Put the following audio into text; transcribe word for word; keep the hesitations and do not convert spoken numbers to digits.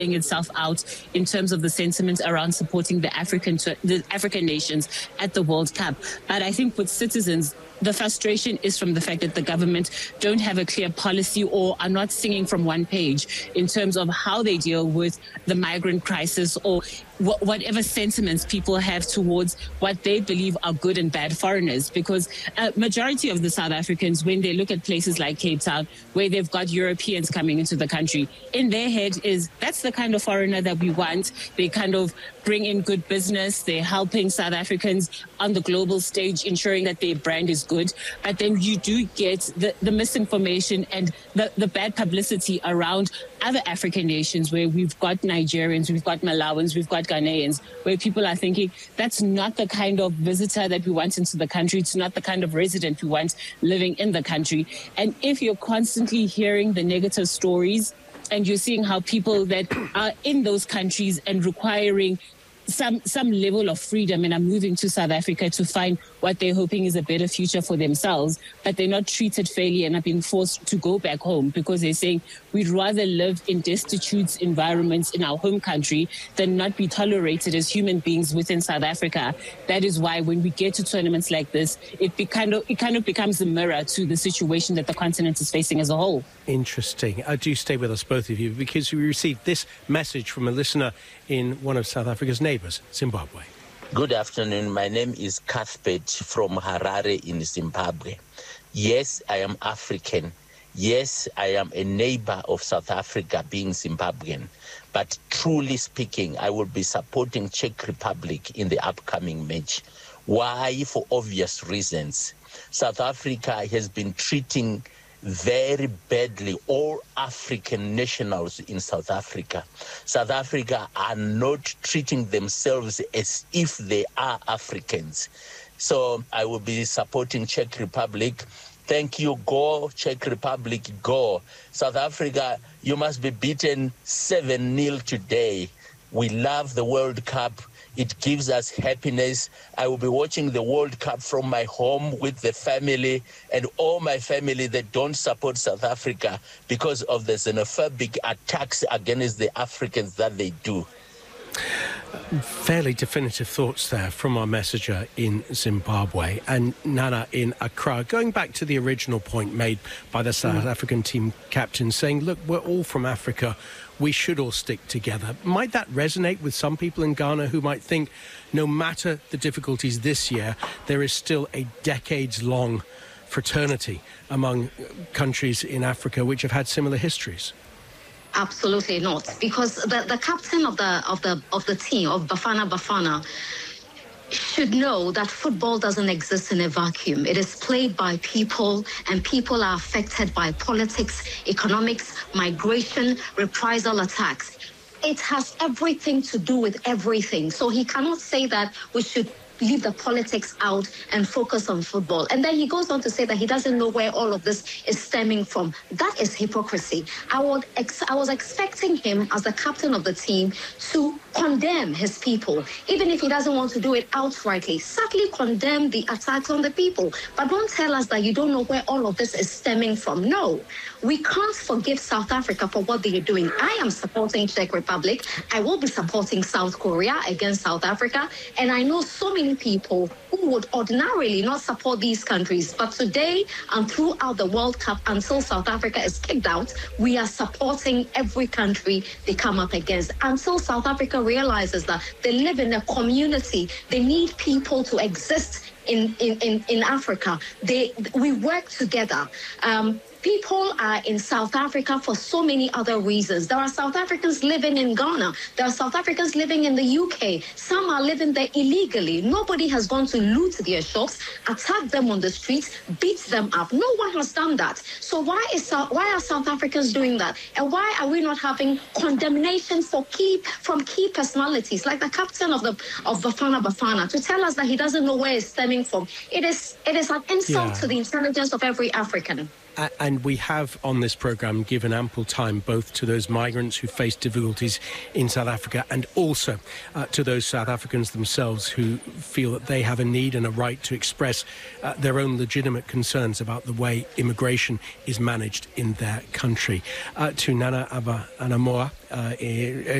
itself out in terms of the sentiment around supporting the African the African nations at the World Cup. But I think with citizens, the frustration is from the fact that the government don't have a clear policy or are not singing from one page in terms of how they deal with the migrant crisis or wh- whatever sentiments people have towards what they believe are good and bad foreigners. Because a majority of the South Africans, when they look at places like Cape Town, where they've got Europeans coming into the country, in their head is that's the kind of foreigner that we want. They kind of bring in good business. They're helping South Africans on the global stage, ensuring that their brand is good. But then you do get the, the misinformation and the, the bad publicity around other African nations where we've got Nigerians, we've got Malawans, we've got Ghanaians, where people are thinking that's not the kind of visitor that we want into the country. It's not the kind of resident we want living in the country. And if you're constantly hearing the negative stories and you're seeing how people that are in those countries and requiring some some level of freedom and are moving to South Africa to find what they're hoping is a better future for themselves, but they're not treated fairly and are being forced to go back home because they're saying we'd rather live in destitute environments in our home country than not be tolerated as human beings within South Africa. That is why when we get to tournaments like this, it, be kind of, it kind of becomes a mirror to the situation that the continent is facing as a whole. Interesting. Uh, do stay with us, both of you, because we received this message from a listener in one of South Africa's neighbours, Zimbabwe. Good afternoon. My name is Cuthbert from Harare in Zimbabwe. Yes, I am African. Yes, I am a neighbor of South Africa, being Zimbabwean. But truly speaking, I will be supporting Czech Republic in the upcoming match. Why? For obvious reasons. South Africa has been treating very badly all African nationals in South Africa. South Africa are not treating themselves as if they are Africans. So I will be supporting Czech Republic. Thank you. Go, Czech Republic, go. South Africa, you must be beaten seven nil today. We love the World Cup. It gives us happiness. I will be watching the World Cup from my home with the family and all my family that don't support South Africa because of the xenophobic attacks against the Africans that they do. Fairly definitive thoughts there from our messenger in Zimbabwe. And Nana in Accra, going back to the original point made by the South mm. African team captain saying, look, we're all from Africa, we should all stick together. Might that resonate with some people in Ghana who might think no matter the difficulties this year, there is still a decades-long fraternity among countries in Africa which have had similar histories? Absolutely not, because the, the captain of the of the of the team of Bafana Bafana should know that football doesn't exist in a vacuum. It is played by people, and people are affected by politics, economics, migration, reprisal attacks. It has everything to do with everything. So he cannot say that we should leave the politics out and focus on football. And then he goes on to say that he doesn't know where all of this is stemming from. That is hypocrisy. I would ex- I was expecting him as the captain of the team to condemn his people, even if he doesn't want to do it outrightly. Certainly condemn the attacks on the people, but don't tell us that you don't know where all of this is stemming from. No, we can't forgive South Africa for what they are doing. I am supporting Czech Republic. I will be supporting South Korea against South Africa, and I know so many people who would ordinarily not support these countries. But today and throughout the World Cup, until South Africa is kicked out, we are supporting every country they come up against. Until South Africa realizes that they live in a community, they need people to exist in, in, in, in Africa. They, we work together. Um, People are in South Africa for so many other reasons. There are South Africans living in Ghana. There are South Africans living in the U K. Some are living there illegally. Nobody has gone to loot their shops, attack them on the streets, beat them up. No one has done that. So why is why are South Africans doing that? And why are we not having condemnation for key from key personalities like the captain of the of Bafana Bafana to tell us that he doesn't know where it's stemming from? It is it is an insult yeah. to the intelligence of every African. and we have on this programme given ample time both to those migrants who face difficulties in South Africa and also uh, to those South Africans themselves who feel that they have a need and a right to express uh, their own legitimate concerns about the way immigration is managed in their country. Uh, to Nana Aba Anamoa, uh,